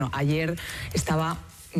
Ayer estaba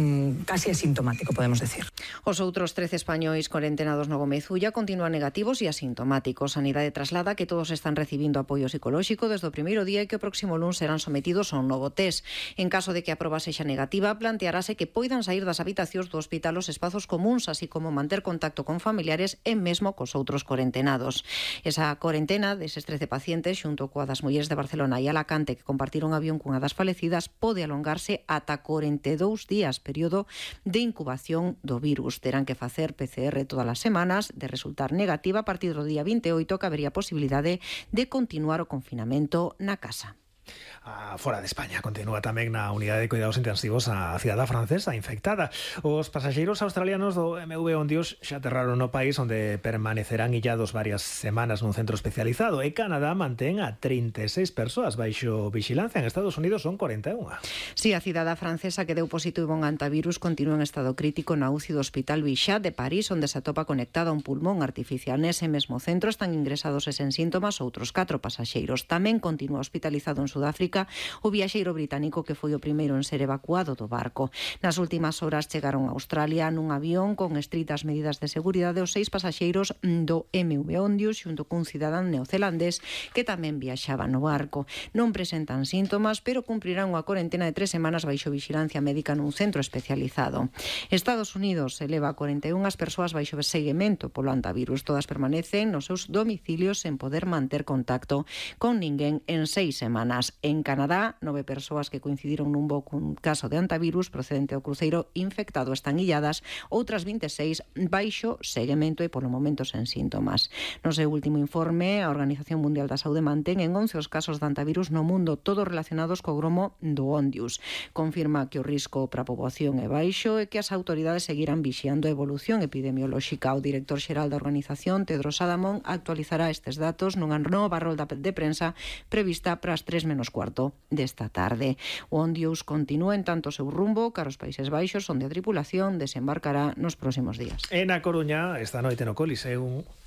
casi asintomático, podemos decir. Os outros 13 españois cuarentenados no Gomezulla continúan negativos e asintomáticos. Sanidade traslada que todos están recibindo apoio psicolóxico desde o primeiro día e que o próximo luns serán sometidos a un novo test. En caso de que a proba sexa negativa, plantearase que poidan sair das habitacións do hospital os espazos comuns, así como manter contacto con familiares e mesmo cos outros cuarentenados. Esa cuarentena deses 13 pacientes, xunto coa das mulleres de Barcelona e Alacante que compartiron avión cunha das falecidas, pode alongarse ata 42 días, período de incubación do virus. Terán que facer PCR todas as semanas. De resultar negativa, a partir do día 28 cabería a posibilidade de continuar o confinamento na casa. Fora de España continúa tamén na unidade de cuidados intensivos a cidadá francesa infectada. Os pasaxeiros australianos do MV Ondios xa aterraron no país, onde permanecerán illados varias semanas nun centro especializado, e Canadá mantén a 36 persoas baixo vixilancia. En Estados Unidos son 41. Si, a cidadá francesa que deu positivo en antivirus continúa en estado crítico na UCI do Hospital Bichat de París, onde se atopa conectada a un pulmón artificial. Nese mesmo centro están ingresados e sen síntomas outros 4 pasaxeiros. Tamén continúa hospitalizado en Sudáfrica o viaxeiro británico que foi o primeiro en ser evacuado do barco. Nas últimas horas chegaron a Australia nun avión con estritas medidas de seguridade os 6 pasaxeiros do MV Ondius xunto cun cidadán neozelandés que tamén viaxaba no barco. Non presentan síntomas, pero cumprirán unha cuarentena de 3 semanas baixo vixilancia médica nun centro especializado. Estados Unidos eleva a 41 as persoas baixo seguimento polo antivirus. Todas permanecen nos seus domicilios sen poder manter contacto con ninguén en 6 semanas. En Canadá, 9 persoas que coincidiron nun voo cun caso de antivirus procedente do cruceiro infectado están illadas, outras 26 baixo seguimento e polo momento sen síntomas. No seu último informe, a Organización Mundial da Saúde mantén en 11 os casos de antivirus no mundo, todos relacionados co gromo do Ondius. Confirma que o risco para a poboación é baixo e que as autoridades seguirán vixiando a evolución epidemiolóxica. O director xeral da organización, Tedros Adhanom, actualizará estes datos nunha nova rolda de prensa prevista para as 3:15 desta tarde. O Ondius continúa en tanto o seu rumbo cara aos Países Baixos, onde a tripulación desembarcará nos próximos días. En A Coruña, esta noite no Coliseo,